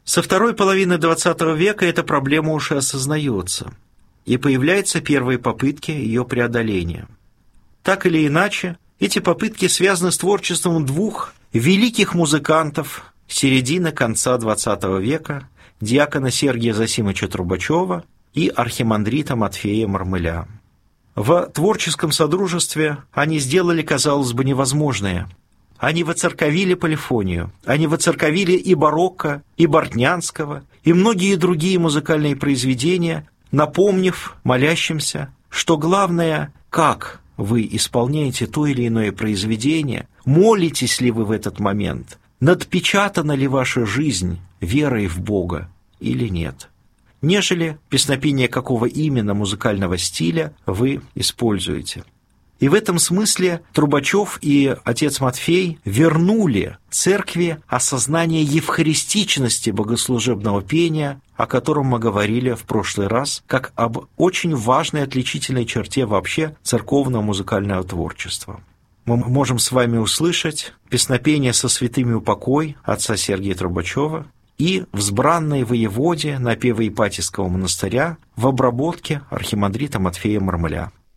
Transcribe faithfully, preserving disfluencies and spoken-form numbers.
Со второй половины двадцатого века эта проблема уже осознается, и появляются первые попытки ее преодоления. Так или иначе, эти попытки связаны с творчеством двух великих музыкантов середины-конца двадцатого века, диакона Сергия Зосимовича Трубачева и архимандрита Матфея Мармыля. В творческом содружестве они сделали, казалось бы, невозможное. Они воцерковили полифонию, они воцерковили и барокко, и Бортнянского, и многие другие музыкальные произведения, напомнив молящимся, что главное, как вы исполняете то или иное произведение, молитесь ли вы в этот момент, надпечатана ли ваша жизнь верой в Бога или нет, нежели песнопение какого именно музыкального стиля вы используете. И в этом смысле Трубачев и отец Матфей вернули церкви осознание евхаристичности богослужебного пения, о котором мы говорили в прошлый раз, как об очень важной отличительной черте вообще церковного музыкального творчества. Мы можем с вами услышать песнопение «Со святыми упокой» отца Сергия Трубачева и «Взбранной воеводе» напевы Ипатьевского монастыря в обработке архимандрита Матфея Мармыля.